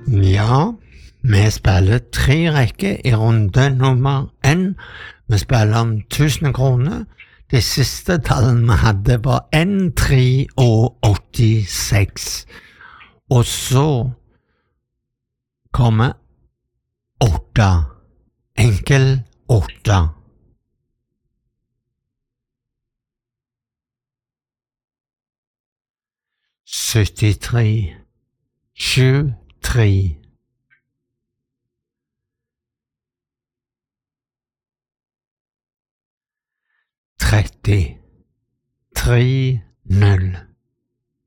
Ja, vi spiller 3 rekker i runde nummer 1. Vi spiller om 1000 kroner. Det siste tallet vi hadde var 1, 3 og 86. Og så kommer 8. Enkel 8. Syttitre, 7, 3. 30, 3, 0.